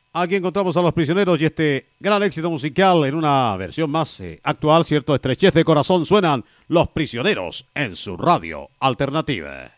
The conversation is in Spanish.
Aquí encontramos a Los Prisioneros y este gran éxito musical en una versión más actual, ¿cierto? Estrechez de corazón, suenan Los Prisioneros en su radio alternativa.